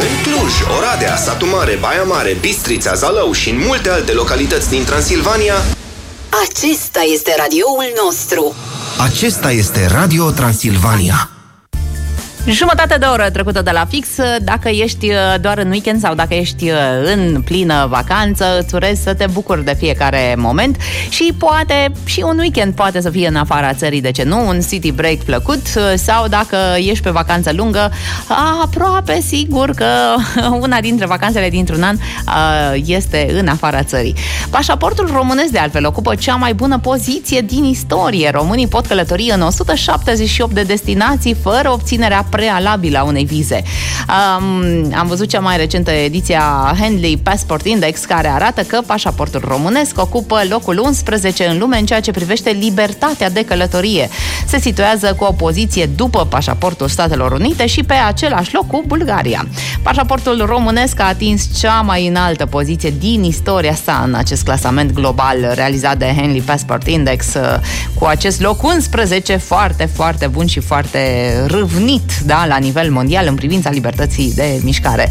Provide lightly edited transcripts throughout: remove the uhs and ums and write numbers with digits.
În Cluj, Oradea, Satu Mare, Baia Mare, Bistrița, Zalău și în multe alte localități din Transilvania. Acesta este radioul nostru. Acesta este Radio Transilvania. Jumătate de oră trecută de la fix. Dacă ești doar în weekend sau dacă ești în plină vacanță, îți urez să te bucuri de fiecare moment și poate și un weekend poate să fie în afara țării, de ce nu? Un city break plăcut, sau dacă ești pe vacanță lungă, aproape sigur că una dintre vacanțele dintr-un an este în afara țării. Pașaportul românesc, de altfel, ocupă cea mai bună poziție din istorie. Românii pot călători în 178 de destinații fără obținerea prealabilă a unei vize. Am văzut cea mai recentă ediție a Henley Passport Index, care arată că pașaportul românesc ocupă locul 11 în lume în ceea ce privește libertatea de călătorie. Se situează cu o poziție după pașaportul Statelor Unite și pe același loc cu Bulgaria. Pașaportul românesc a atins cea mai înaltă poziție din istoria sa în acest clasament global realizat de Henley Passport Index, cu acest loc 11 foarte, foarte bun și foarte râvnit, da, la nivel mondial în privința libertății de mișcare.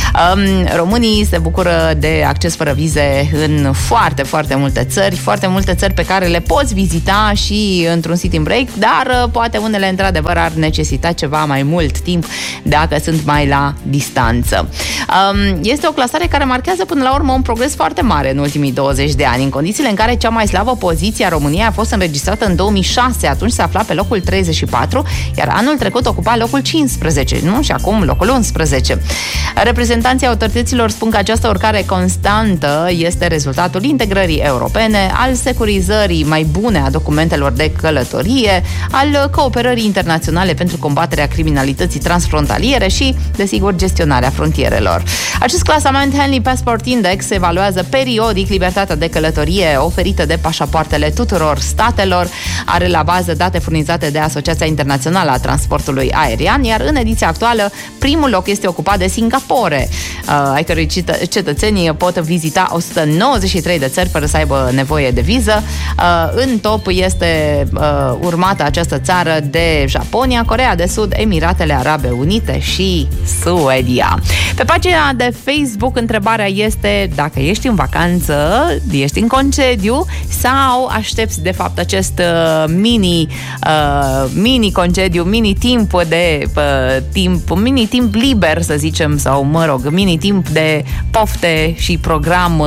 Românii se bucură de acces fără vize în foarte, foarte multe țări pe care le poți vizita și într-un city break, dar poate unele într-adevăr ar necesita ceva mai mult timp dacă sunt mai la distanță. Este o clasare care marchează până la urmă un progres foarte mare în ultimii 20 de ani, în condițiile în care cea mai slabă poziție a României a fost înregistrată în 2006, atunci se afla pe locul 34, iar anul trecut ocupa locul 15, nu? Și acum locul 11. Reprezentanții autorităților spun că această urcare constantă este rezultatul integrării europene, al securizării mai bune a documentelor de călătorie, al cooperării internaționale pentru combaterea criminalității transfrontaliere și, desigur, gestionarea frontierelor. Acest clasament Henley Passport Index evaluează periodic libertatea de călătorie oferită de pașapoartele tuturor statelor, are la bază date furnizate de Asociația Internațională a Transportului Aerian, iar în ediția actuală primul loc este ocupat de Singapore, ai cărui cetățenii pot vizita 193 de țări fără să aibă nevoie de viză. În top este urmată această țară de Japonia, Coreea de Sud, Emiratele Arabe Unite și Suedia. Pe pagina de Facebook întrebarea este dacă ești în vacanță, ești în concediu sau aștepți de fapt acest mini concediu, mini timp liber, să zicem, sau mă rog, mini timp de pofte și program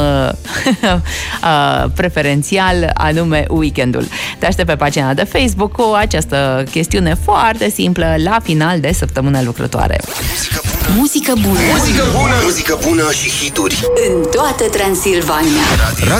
preferențial, anume weekendul. Te aștept pe pagina de Facebook cu această chestiune foarte simplă la final de săptămână lucrătoare. Muzică bună. Muzică bună și hituri în toată Transilvania.